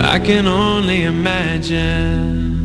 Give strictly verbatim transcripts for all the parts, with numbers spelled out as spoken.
I can only imagine.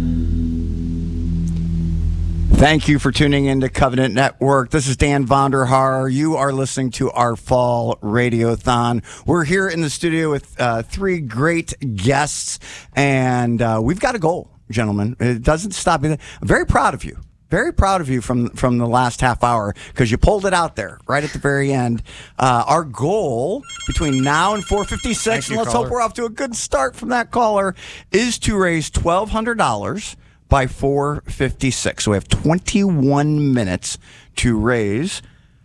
Thank you for tuning in to Covenant Network. This is Dan Vonderhaar. You are listening to our fall radiothon. We're here in the studio with uh, three great guests, and uh, we've got a goal, gentlemen. It doesn't stop me. I'm very proud of you. Very proud of you from from the last half hour, because you pulled it out there right at the very end. Uh, our goal between now and four fifty-six, and let's hope we're off to a good start from that caller, is to raise twelve hundred dollars by four fifty-six. So we have twenty-one minutes to raise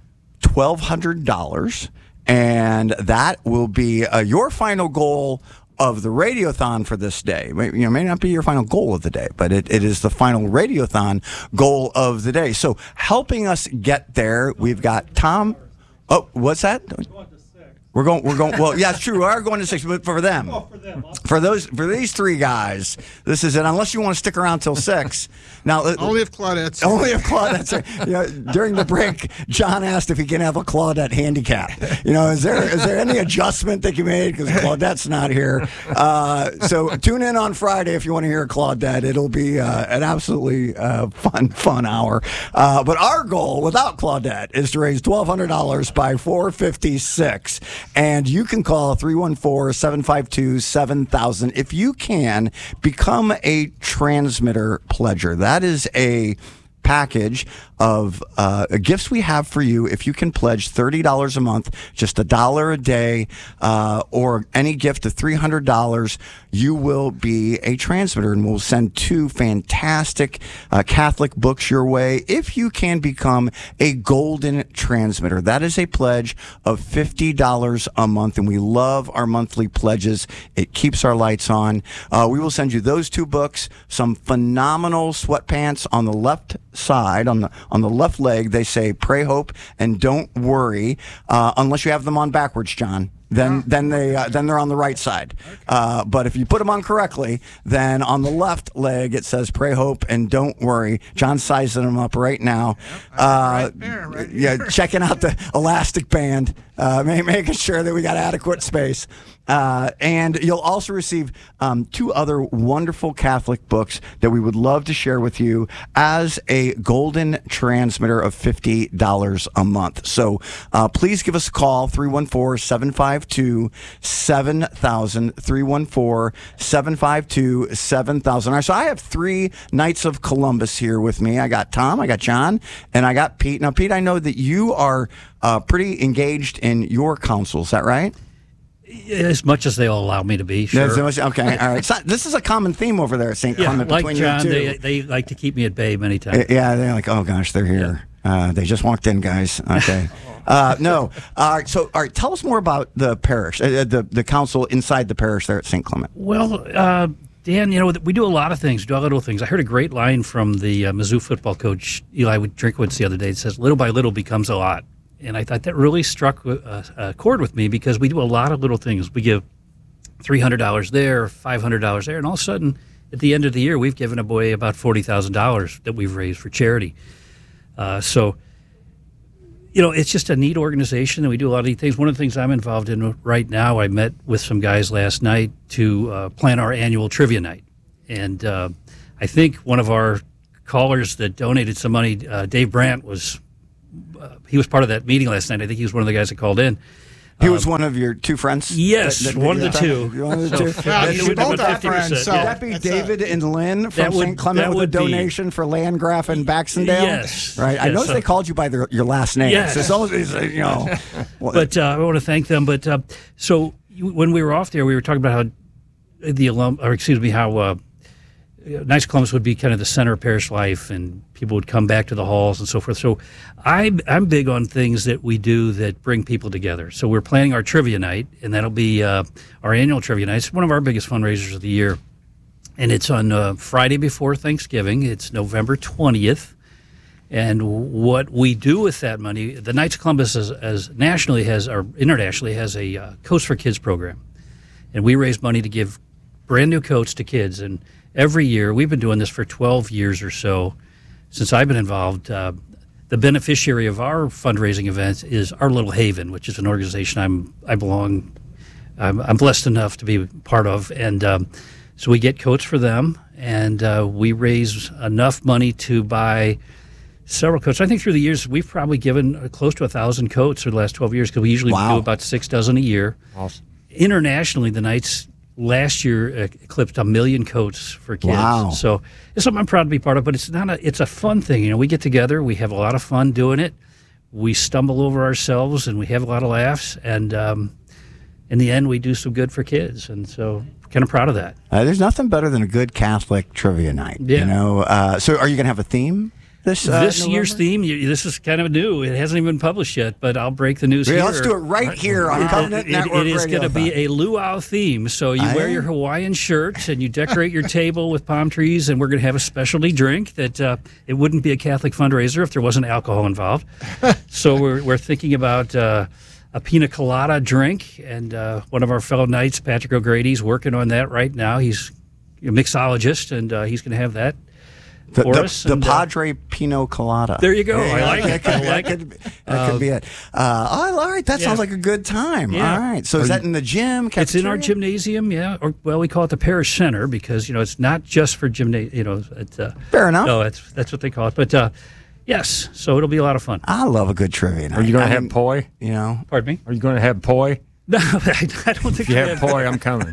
twelve hundred dollars, and that will be uh, your final goal of the radiothon for this day. You know, may not be your final goal of the day, but it, it is the final radiothon goal of the day. So helping us get there, we've got Tom. Oh, what's that? We're going. We're going. Well, yeah, it's true. We are going to six, but for them, Oh, for them. for those, for these three guys, this is it. Unless you want to stick around till six. Now, Only if Claudette's. only if Claudette's. You know, during the break, John asked if he can have a Claudette handicap. You know, is there is there any adjustment that you made, because Claudette's not here? Uh, so tune in on Friday if you want to hear Claudette. It'll be uh, an absolutely uh, fun fun hour. Uh, but our goal without Claudette is to raise twelve hundred dollars by four fifty-six. And you can call three one four, seven five two, seven thousand. If you can, become a transmitter pledger. That is a package of uh, gifts we have for you. If you can pledge thirty dollars a month, just a dollar a day, uh, or any gift of three hundred dollars, you will be a transmitter, and we'll send two fantastic uh, Catholic books your way. If you can become a golden transmitter, that is a pledge of fifty dollars a month, and we love our monthly pledges. It keeps our lights on. Uh, we will send you those two books, some phenomenal sweatpants on the left side, on the on the left leg. They say "Pray, Hope, and Don't Worry," uh, unless you have them on backwards, John. Then, then they, uh, then they're on the right side. Uh, but if you put them on correctly, then on the left leg it says "Pray, Hope, and Don't Worry." John's sizing them up right now. Yep, uh, right there, right yeah, here. checking out the elastic band, uh, making sure that we got adequate space. Uh, and you'll also receive um, two other wonderful Catholic books that we would love to share with you as a golden transmitter of fifty dollars a month. So uh, please give us a call, three one four, seven five two, seven thousand, three one four, seven five two, seven thousand. All right, so I have three Knights of Columbus here with me. I got Tom, I got John, and I got Pete. Now, Pete, I know that you are uh, pretty engaged in your council. Is that right? As much as they all allow me to be, sure. That's- Okay, all right. So this is a common theme over there at Saint Yeah, Clement like between John, you two. they, they like to keep me at bay many times. Yeah, they're like, oh gosh, they're here. Uh, they just walked in, guys. Okay. Uh, no. All right. So, all right. Tell us more about the parish, uh, the the council inside the parish there at Saint Clement. Well, uh, Dan, you know, we do a lot of things, do a lot of little things. I heard a great line from the uh, Mizzou football coach, Eli Drinkwitz, the other day. It says, "Little by little becomes a lot." And I thought that really struck a, a chord with me, because we do a lot of little things. We give three hundred dollars there, five hundred dollars there, and all of a sudden, at the end of the year, we've given away about forty thousand dollars that we've raised for charity. Uh, so, you know, it's just a neat organization, and we do a lot of neat things. One of the things I'm involved in right now, I met with some guys last night to uh, plan our annual trivia night. And uh, I think one of our callers that donated some money, uh, Dave Brandt, was uh, he was part of that meeting last night. I think he was one of the guys that called in. He was one of your two friends? Yes, That- that- one of the that- two. One of the So, two. Well, That you would- both that are would friends, fifty so percent, Would that be That's a- David and Lynn from That would- Saint Clement that with a would be- donation for Landgraf and Baxendale? Yes. Right. I Yes, noticed so- they called you by their, your last name. Yes. So it's always, you know. well, But uh, I want to thank them. But uh, so you, when we were off there, we were talking about how the alum, or excuse me, how uh, Knights of Columbus would be kind of the center of parish life, and people would come back to the halls and so forth. So I'm, I'm big on things that we do that bring people together. So we're planning our trivia night, and that'll be uh, our annual trivia night. It's one of our biggest fundraisers of the year. And it's on uh, Friday before Thanksgiving. It's November twentieth. And what we do with that money, the Knights of Columbus as, as nationally has, or internationally has a uh, Coats for Kids program. And we raise money to give brand new coats to kids. And every year, we've been doing this for twelve years or so, since I've been involved. Uh, the beneficiary of our fundraising event is Our Little Haven, which is an organization I'm, I belong I'm, I'm blessed enough to be part of. And um, so we get coats for them, and uh, we raise enough money to buy several coats. I think through the years, we've probably given close to a thousand coats for the last twelve years, because we usually Wow. do about six dozen a year. Awesome. Internationally, the Knights last year eclipsed a million coats for kids. Wow. So it's something I'm proud to be part of, but it's not a, it's a fun thing. You know, we get together, we have a lot of fun doing it. We stumble over ourselves and we have a lot of laughs. And um, in the end, we do some good for kids. And so kind of proud of that. Uh, there's nothing better than a good Catholic trivia night. Yeah. You know. Uh, so, are you going to have a theme this uh, this year's November? theme, you- this is kind of new. It hasn't even been published yet, but I'll break the news Yeah, here. let's do it right here on It- Covenant it- Network it is Radio. going to be a luau theme. So you Ah, wear yeah. your Hawaiian shirt and you decorate your table with palm trees, and we're going to have a specialty drink that uh, it wouldn't be a Catholic fundraiser if there wasn't alcohol involved. So we're, we're thinking about uh, a pina colada drink, and uh, one of our fellow knights, Patrick O'Grady's working on that right now. He's a mixologist, and uh, he's going to have that the, for the, us. the and, uh, Padre Pino Colada. There you go. I like that it. Could, I that like could, it. that could be it. Uh, oh, all right. That yeah. sounds like a good time. Yeah. All right. So is that in the gym? It's in our cafeteria? gymnasium, yeah. Or well, we call it the parish center because you know it's not just for gymnasium. You know, it's uh, Fair enough. No, that's that's what they call it. But uh, yes, so it'll be a lot of fun. I love a good trivia night. Are you going I to have mean, poi? You know. Pardon me? Are you going to have poi? No, I, I don't think If you we have poi, I'm coming.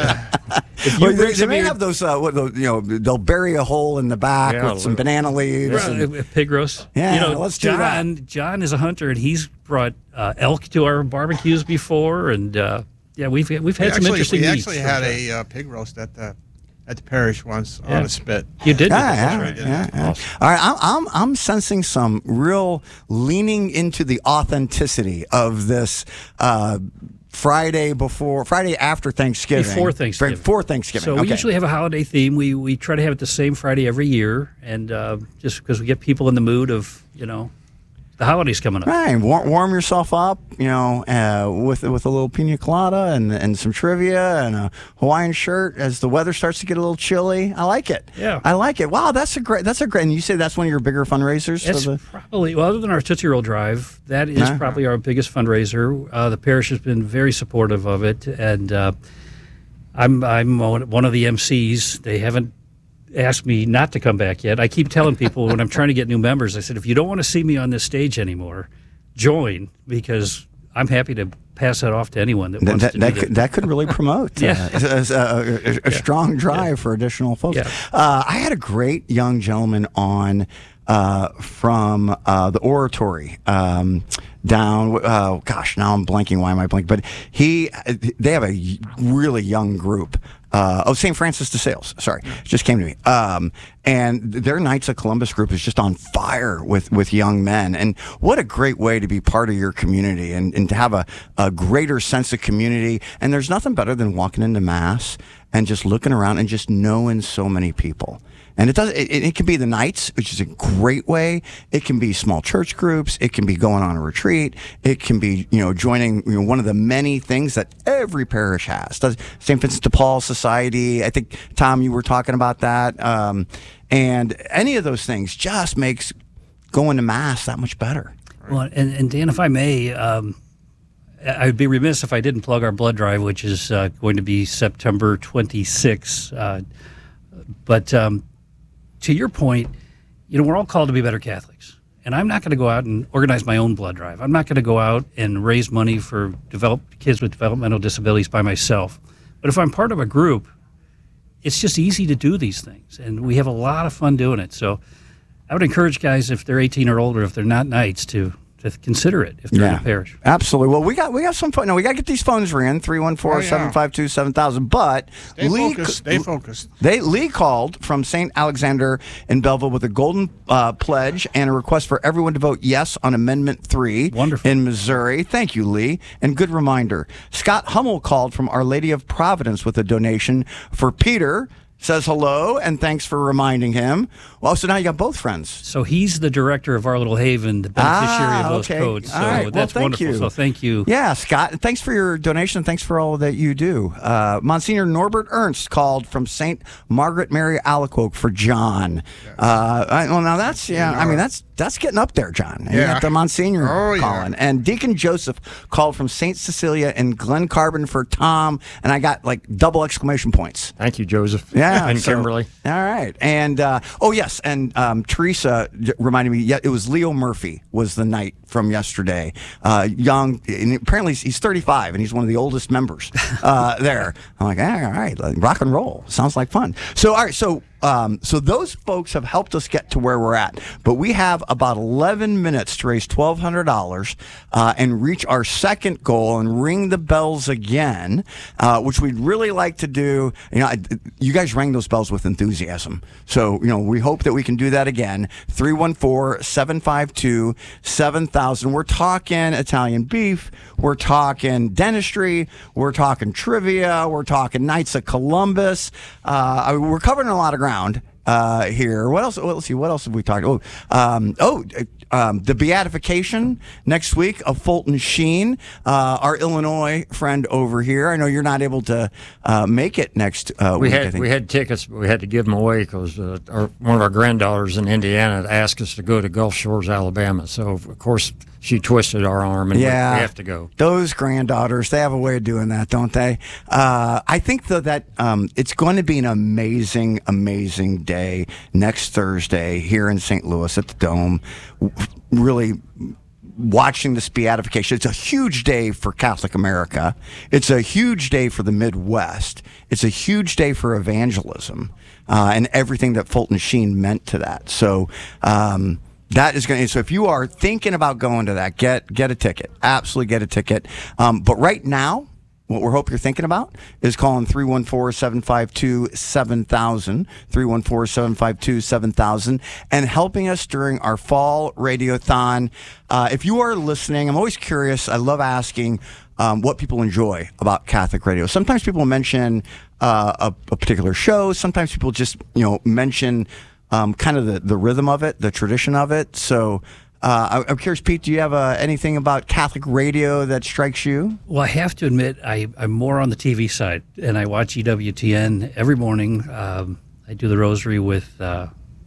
If you Well, they, bring they some may of your- have those. Uh, what, those, you know, they'll bury a hole in the back Yeah, with some little- banana leaves. Right, and- uh, pig roast. Yeah, you know, let's do John. John is a hunter, and he's brought uh, elk to our barbecues before, and uh, yeah, we've we've We had some actually, interesting we meats. actually had a uh, pig roast at the at the parish once Yeah. on a spit. You did. Yeah, do yeah, that. yeah, yeah. All right, I'm, I'm I'm sensing some real leaning into the authenticity of this uh, Friday before, Friday after Thanksgiving, Before Thanksgiving. before Thanksgiving. So okay. we usually have a holiday theme. We we try to have it the same Friday every year, and uh, just because we get people in the mood of you know the holidays coming up. Right, warm, warm yourself up, you know, uh, with with a little pina colada and and some trivia and a Hawaiian shirt as the weather starts to get a little chilly. I like it. Yeah. I like it. Wow, that's a great. That's a great. And you say that's one of your bigger fundraisers That's for the. probably, well, other than our Tootsie Roll Drive, that is Uh-huh. probably our biggest fundraiser. Uh, the parish has been very supportive of it, and uh, I'm I'm one one of the M Cs. They haven't asked me not to come back yet. I keep telling people when I'm trying to get new members, I said, if you don't want to see me on this stage anymore, join, because I'm happy to pass that off to anyone that That, wants that, to that, do could, that. that could really promote Yeah. uh, as a, a, a strong drive for additional folks. Yeah. Uh, I had a great young gentleman on uh, from uh, the oratory um, down. Uh, gosh, now I'm blanking. Why am I blanking? But he, they have a really young group. Uh, oh, Saint Francis de Sales. Sorry, just came to me. Um, and their Knights of Columbus group is just on fire with, with young men. And what a great way to be part of your community and, and to have a, a greater sense of community. And there's nothing better than walking into Mass and just looking around and just knowing so many people. And it does. It, it can be the Knights, which is a great way. It can be small church groups. It can be going on a retreat. It can be, you know, joining you know, one of the many things that every parish has. Does Saint Vincent de Paul Society? I think Tom, you were talking about that. Um, and any of those things just makes going to Mass that much better. Well, and, and Dan, if I may, um, I would be remiss if I didn't plug our blood drive, which is uh, going to be September twenty-sixth. Uh, but um, to your point, you know, we're all called to be better Catholics. And I'm not going to go out and organize my own blood drive. I'm not going to go out and raise money for develop, kids with developmental disabilities by myself. But if I'm part of a group, it's just easy to do these things. And we have a lot of fun doing it. So I would encourage guys, if they're eighteen or older, if they're not Knights, to to consider it if they're in a parish. Absolutely. Well, we got we got some fun. No, we got to get these phones ringing three one four, seven five two, seven thousand. But Stay Lee, focused. Stay focused. They Lee called from Saint Alexander in Belleville with a golden uh, pledge and a request for everyone to vote yes on Amendment three. Wonderful. In Missouri. Thank you, Lee. And good reminder. Scott Hummel called from Our Lady of Providence with a donation for Peter. Says hello and thanks for reminding him. Well, so now you got both friends. So he's the director of Our Little Haven, the beneficiary Ah, of those okay. codes. So All right. Well, that's thank wonderful. you. So thank you. Yeah, Scott. Thanks for your donation. And thanks for all that you do. Uh, Monsignor Norbert Ernst called from Saint Margaret Mary Alacoque for John. Uh, I, well, now that's yeah. I mean that's that's getting up there, John. And you Yeah. got the Monsignor Oh, yeah. calling. And Deacon Joseph called from Saint Cecilia and Glen Carbon for Tom, and I got like double exclamation points. Thank you, Joseph. Yeah, and so- Kimberly. All right, and uh, oh yes, and um, Teresa j- reminded me. Yeah, it was Leo Murphy was the knight from yesterday. Uh, young, and apparently he's thirty-five, and he's one of the oldest members uh, there. I'm like, ah, all right, like, rock and roll sounds like fun. So all right, so. Um, so those folks have helped us get to where we're at, but we have about eleven minutes to raise twelve hundred dollars uh, and reach our second goal and ring the bells again, uh, which we'd really like to do. You know, I, you guys rang those bells with enthusiasm, so you know we hope that we can do that again. three one four, seven five two, seven thousand. We're talking Italian beef. We're talking dentistry. We're talking trivia. We're talking Knights of Columbus. Uh, I mean, we're covering a lot of ground uh, here. What else? Well, let's see. What else have we talked? Oh, um, oh, um, the beatification next week of Fulton Sheen, uh, our Illinois friend over here. I know you're not able to uh, make it next uh, We week. I had think. we had tickets, but we had to give them away because uh, our, one of our granddaughters in Indiana asked us to go to Gulf Shores, Alabama. So of course she twisted our arm, and Yeah. we, we have to go. Those granddaughters, they have a way of doing that, don't they? Uh, I think, though, that um, it's going to be an amazing, amazing day next Thursday here in Saint Louis at the Dome. W- Really watching this beatification. It's a huge day for Catholic America. It's a huge day for the Midwest. It's a huge day for evangelism uh, and everything that Fulton Sheen meant to that. So, um, that is going to. So if you are thinking about going to that, get get a ticket. Absolutely get a ticket. Um, but right now, what we hope you're thinking about is calling three one four, seven five two, seven thousand, three one four, seven five two, seven thousand, and helping us during our fall radiothon. Uh, if you are listening, I'm always curious. I love asking um, what people enjoy about Catholic radio. Sometimes people mention uh, a, a particular show. Sometimes people just, you know, mention Um, kind of the, the rhythm of it, the tradition of it. So uh, I, I'm curious, Pete, do you have uh, anything about Catholic radio that strikes you? Well, I have to admit, I, I'm more on the T V side, and I watch E W T N every morning. Um, I do the rosary with, uh,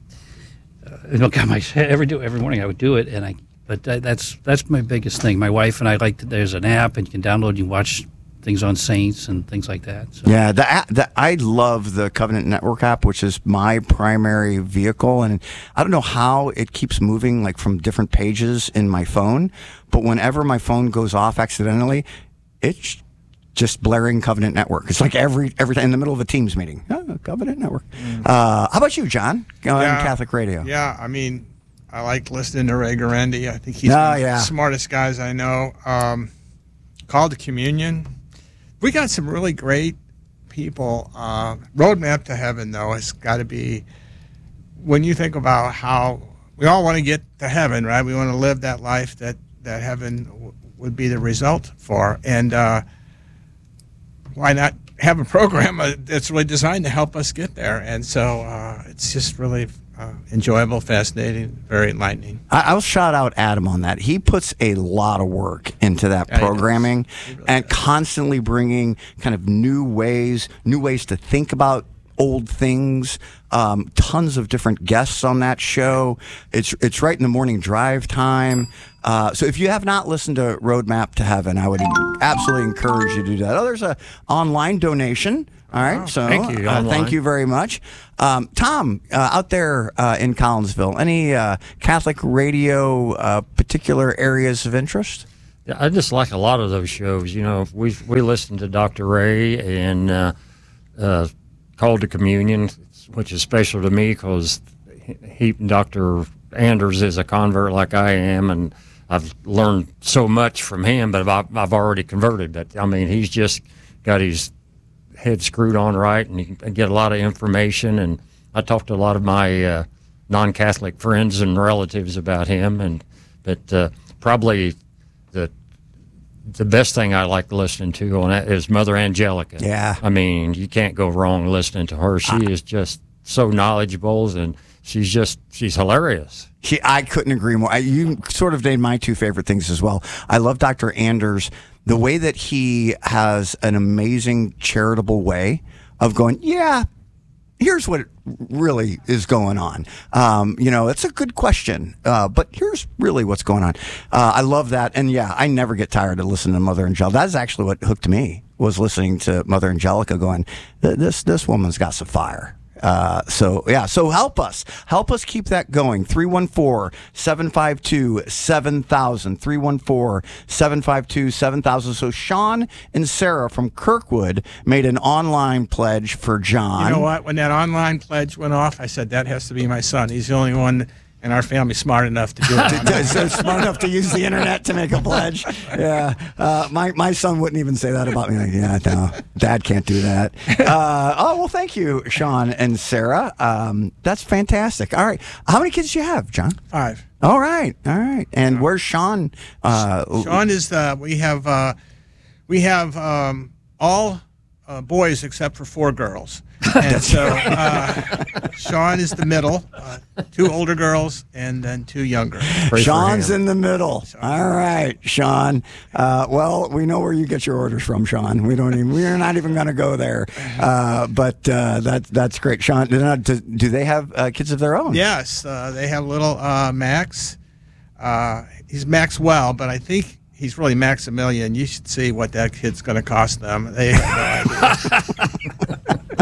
uh, you know, God, my, every do every morning I would do it, and I. But that, that's that's my biggest thing. My wife and I like to, there's an app, and you can download, you can watch things on saints and things like that. So. Yeah, the, app- the I love the Covenant Network app, which is my primary vehicle, and I don't know how it keeps moving like from different pages in my phone, but whenever my phone goes off accidentally, it's just blaring Covenant Network. It's like every every in the middle of a Teams meeting. Oh, Covenant Network. Uh, how about you, John? On Yeah. Catholic radio. Yeah, I mean, I like listening to Ray Garendi. I think he's Oh, one of yeah. the smartest guys I know. Um, Call to Communion. We got some really great people. Uh, Roadmap to Heaven, though, has got to be, when you think about how we all want to get to heaven, right? We want to live that life that, that heaven w- would be the result for. And uh, why not have a program uh, that's really designed to help us get there? And so uh, it's just really uh, enjoyable, fascinating, very enlightening. I, I'll shout out Adam on that. He puts a lot of work into that Yeah, he does. programming He really and does. constantly bringing kind of new ways, new ways to think about old things. Um, tons of different guests on that show. It's it's right in the morning drive time. Uh, so if you have not listened to Roadmap to Heaven, I would absolutely encourage you to do that. Oh, there's a online donation. All right, so thank you, uh, online. thank you very much, um, Tom. Uh, out there uh, in Collinsville, any uh, Catholic radio uh, particular areas of interest? Yeah, I just like a lot of those shows. You know, we we listen to Doctor Ray and uh, uh, Call to Communion, which is special to me because he, Doctor Anders is a convert like I am, and I've learned so much from him. But I've, I've already converted. But I mean, he's just got his head screwed on right, and you can get a lot of information. And I talked to a lot of my uh, non-Catholic friends and relatives about him, and but uh, probably the the best thing I like listening to on that is Mother Angelica. Yeah. I mean, you can't go wrong listening to her. She is just so knowledgeable, and she's just she's hilarious. She, I couldn't agree more. I, you sort of named my two favorite things as well. I love Doctor Anders, the way that he has an amazing charitable way of going, yeah, here's what really is going on. Um, you know, it's a good question, uh, but here's really what's going on. Uh, I love that. And yeah, I never get tired of listening to Mother Angelica. That's actually what hooked me, was listening to Mother Angelica going, this, this woman's got some fire. Uh, so yeah, so help us, help us keep that going. three one four, seven five two, seven thousand, three one four, seven five two, seven thousand. So Sean and Sarah from Kirkwood made an online pledge for John. You know what? When that online pledge went off, I said, that has to be my son. He's the only one in our family smart enough to do it. So smart enough to use the internet to make a pledge. Yeah, uh, my my son wouldn't even say that about me. Like, yeah, no, Dad can't do that. Uh, oh well, thank you, Sean and Sarah. Um, that's fantastic. All right, how many kids do you have, John? Five. All right, all right. And where's Sean? Uh, Sean is the. We have uh, we have um, all uh, boys except for four girls. And so uh, Sean is the middle, uh, two older girls, and then two younger. Sean's in the middle. All right, Sean. Uh, well, we know where you get your orders from, Sean. We don't even. We're not even going to go there. Uh, but uh, that that's great, Sean. Do, do they have uh, kids of their own? Yes, uh, they have little uh, Max. Uh, he's Maxwell, but I think he's really Maximilian. You should see what that kid's going to cost them. They have no idea.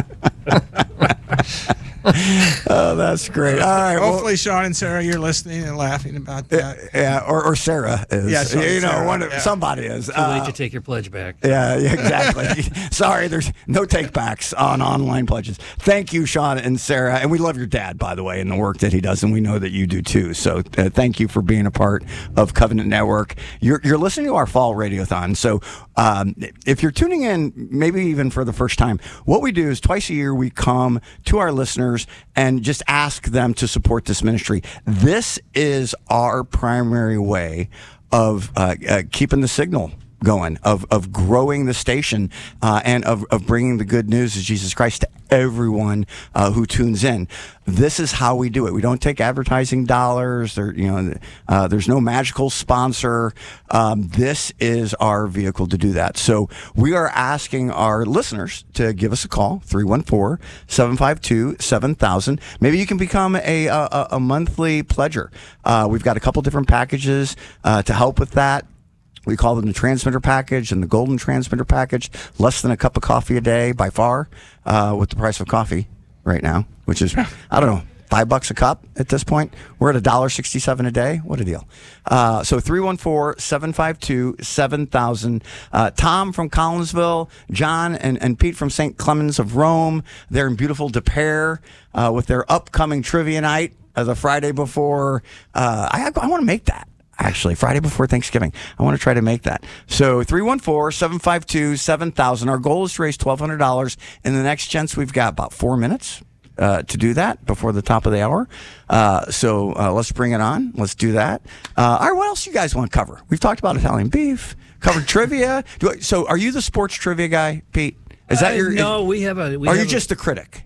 Oh, that's great. All right. Hopefully, well, Sean and Sarah, you're listening and laughing about that. Yeah, or, or Sarah is. Yeah, Sean you know, Sarah, one, yeah. somebody is. Too late to take your pledge back. Yeah, yeah, exactly. Sorry, there's no takebacks on online pledges. Thank you, Sean and Sarah. And we love your dad, by the way, and the work that he does, and we know that you do too. So uh, thank you for being a part of Covenant Network. You're, you're listening to our fall radiothon. So um, if you're tuning in, maybe even for the first time, what we do is twice a year we come to our listeners and just ask them to support this ministry. This is our primary way of uh, uh, keeping the signal going, of of growing the station, uh, and of, of bringing the good news of Jesus Christ to everyone uh, who tunes in. This is how we do it. We don't take advertising dollars. There, you know, uh, there's no magical sponsor. Um, this is our vehicle to do that. So we are asking our listeners to give us a call, three one four, seven five two, seven thousand. Maybe you can become a a, a monthly pledger. Uh, we've got a couple different packages uh, to help with that. We call them the transmitter package and the golden transmitter package. Less than a cup of coffee a day by far, uh, with the price of coffee right now, which is, I don't know, five bucks a cup at this point. We're at a dollar sixty-seven a day. What a deal. Uh, so three one four, seven five two, seven thousand. Uh, Tom from Collinsville, John and, and Pete from Saint Clemens of Rome. They're in beautiful De Pere uh, with their upcoming trivia night uh, the Friday before. Uh, I, I want to make that. Actually, Friday before Thanksgiving. I want to try to make that. So three one four, seven five two, seven thousand. Our goal is to raise twelve hundred dollars. In the next chance, we've got about four minutes uh, to do that before the top of the hour. Uh, so uh, let's bring it on. Let's do that. Uh, all right, what else you guys want to cover? We've talked about Italian beef, covered trivia. Do I, so are you the sports trivia guy, Pete? Is that Uh, your... no, we have a. We Are have you a- just a critic?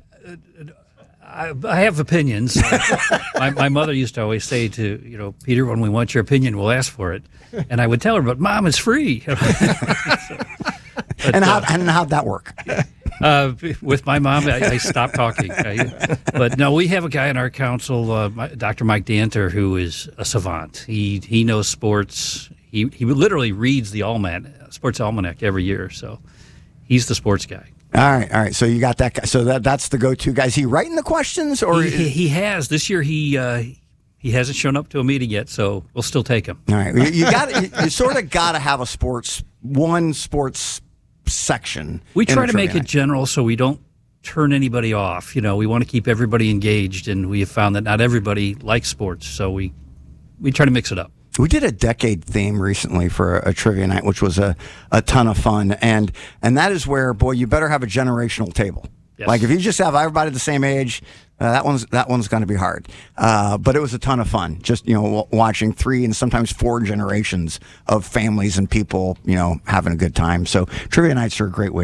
I, I have opinions. my, my mother used to always say to, you know, Peter, when we want your opinion, we'll ask for it. And I would tell her, but Mom, it's free. So, but, And, how, uh, and how'd that work? uh, with my mom, I, I stopped talking. I, but no, we have a guy in our council, uh, my, Doctor Mike Danter, who is a savant. He he knows sports. He he literally reads the almanac, sports almanac every year. So he's the sports guy. All right, all right. So you got that guy. So that that's the go-to guy. Is he writing the questions, or He, he, he has this year. He uh, he hasn't shown up to a meeting yet, so we'll still take him. all right? You, you got you, you sort of got to have a sports one sports section. We in try a to make trivia it night. general so we don't turn anybody off. You know, we want to keep everybody engaged, and we have found that not everybody likes sports, so we we try to mix it up. We did a decade theme recently for a, a trivia night, which was a, a ton of fun, and and that is where, boy, you better have a generational table. Yes. Like if you just have everybody the same age, uh, that one's that one's going to be hard. Uh, but it was a ton of fun, just you know, w- watching three and sometimes four generations of families and people, you know, having a good time. So trivia nights are a great way to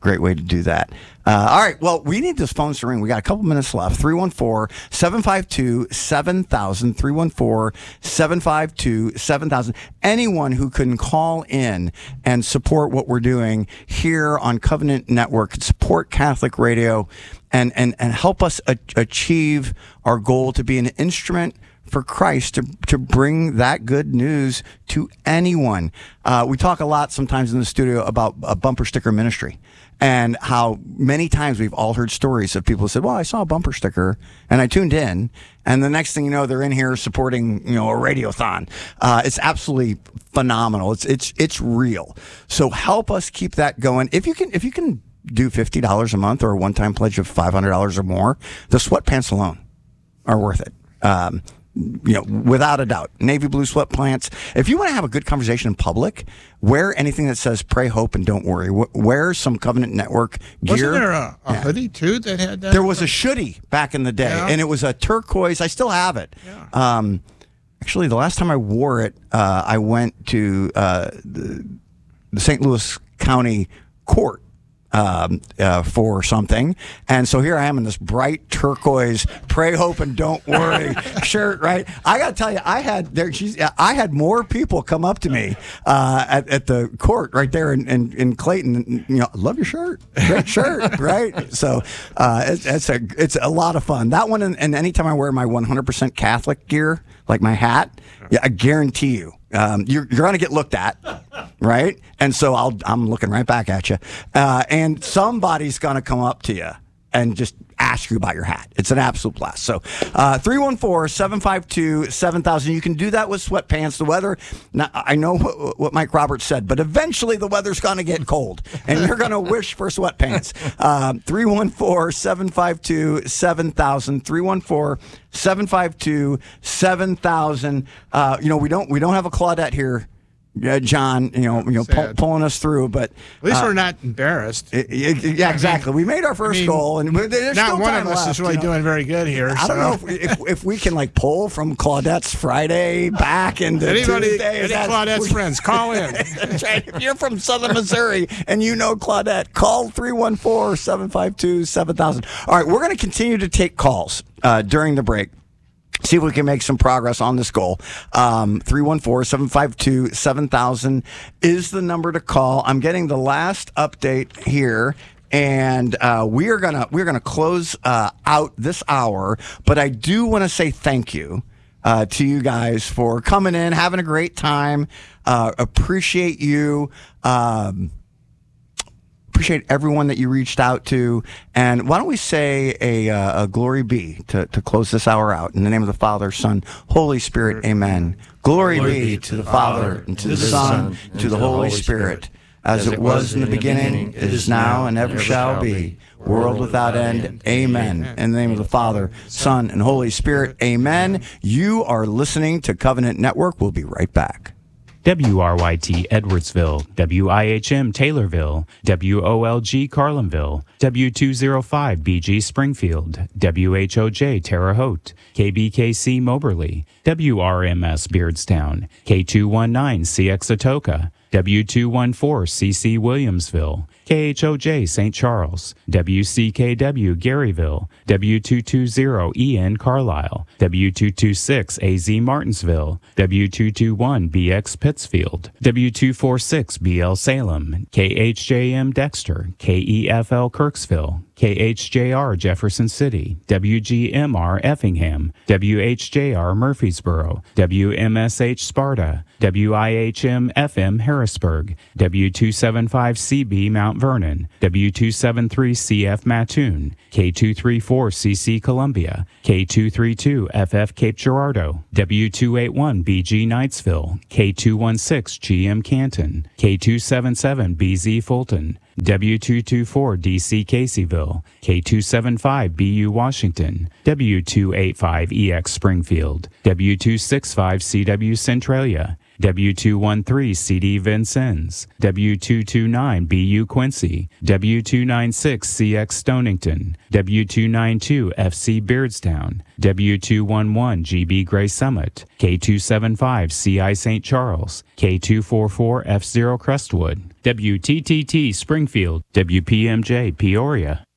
Great way to do that. Uh, all right. Well, we need this phone to ring. We got a couple minutes left. three one four, seven five two, seven thousand. three one four, seven five two, seven thousand. Anyone who can call in and support what we're doing here on Covenant Network, support Catholic Radio, and, and, and help us a- achieve our goal to be an instrument for Christ to, to bring that good news to anyone. Uh, we talk a lot sometimes in the studio about a bumper sticker ministry and how many times we've all heard stories of people who said, well, I saw a bumper sticker and I tuned in. And the next thing you know, they're in here supporting, you know, a radiothon. Uh, it's absolutely phenomenal. It's, it's, it's real. So help us keep that going. If you can, if you can do fifty dollars a month or a one-time pledge of five hundred dollars or more, the sweatpants alone are worth it. Um, You know, without a doubt, navy blue sweatpants. If you want to have a good conversation in public, wear anything that says "Pray, Hope, and Don't Worry." Wear some Covenant Network gear. Wasn't there a, a Yeah. hoodie too that had that? There was a shoodie back in the day, Yeah. and it was a turquoise. I still have it. Yeah. Um, actually, the last time I wore it, uh, I went to uh, the, the Saint Louis County Court. Um, uh, for something, and so here I am in this bright turquoise "Pray, Hope, and Don't Worry" shirt. Right, I got to tell you, I had there. She's, I had more people come up to me uh, at, at the court right there in, in, in Clayton. You know, love your shirt, great shirt, right? So uh, it's, it's a it's a lot of fun. That one, and, and anytime I wear my one hundred percent Catholic gear, like my hat, yeah, I guarantee you. Um, you're you're going to get looked at, right? And so I'll I'm looking right back at you, uh, and somebody's going to come up to you and just ask you about your hat. It's an absolute blast. So uh, three one four, seven five two, seven thousand. You can do that with sweatpants. The weather, now, I know what, what Mike Roberts said, but eventually the weather's going to get cold, and you're going to wish for sweatpants. Um, three one four, seven five two, seven thousand. three one four, seven five two, seven thousand. Uh, you know, we don't we don't have a Claudette here. Yeah, John, you know, you know, pull, pulling us through, but At least uh, we're not embarrassed. it- it- yeah, exactly. We made our first I mean, goal, and there's Not still one time of us left, is really you know. doing very good here. I don't so. know if we, if, if we can like pull from Claudette's Friday back into Anybody, Tuesday. any Is that- Claudette's friends, call in. That's right. If you're from Southern Missouri and you know Claudette, call three one four, seven five two, seven thousand. All right, we're going to continue to take calls uh, during the break. See if we can make some progress on this goal. Um, three one four, seven five two, seven thousand is the number to call. I'm getting the last update here. And uh, we are gonna we're gonna close uh, out this hour, but I do want to say thank you uh, to you guys for coming in, having a great time. Uh, appreciate you. Um, Appreciate everyone that you reached out to. And why don't we say a, uh, a glory be to, to close this hour out. In the name of the Father, Son, Holy Spirit, amen. Glory, glory be to the Father, and to the Son, and to the Holy Spirit. As it was in the beginning, it is now, and ever shall be. World without end, amen. In the name of the Father, Son, and Holy Spirit, amen. You are listening to Covenant Network. We'll be right back. W R Y T Edwardsville, W I H M Taylorville, W O L G Carlinville, W two oh five B G Springfield, W H O J Terre Haute, K B K C Moberly, W R M S Beardstown, K two one nine C X Atoka, W two one four C C Williamsville, K H O J Saint Charles, W C K W Garyville, W two two zero E N Carlisle, W two two six A Z Martinsville, W two two one B X Pittsfield, W two four six B L Salem, K H J M Dexter, K E F L Kirksville, K H J R Jefferson City, W G M R Effingham, W H J R Murfreesboro, W M S H Sparta, W I H M F M Harrisburg, W two seven five C B Mount Vernon, W two seven three C F Mattoon, K two three four C C Columbia, K two three two F F Cape Girardeau, W two eight one B G Knightsville, K two one six G M Canton, K two seven seven B Z Fulton, W two two four D C Caseyville, K two seven five B U Washington, W two eight five E X Springfield, W two six five C W Centralia, W two thirteen C D Vincennes, W two twenty-nine B U Quincy, W two ninety-six C X Stonington, W two ninety-two F C Beardstown, W two eleven G B Gray Summit, K two seventy-five C I Saint Charles, K two forty-four F zero Crestwood, W T T T Springfield, W P M J Peoria,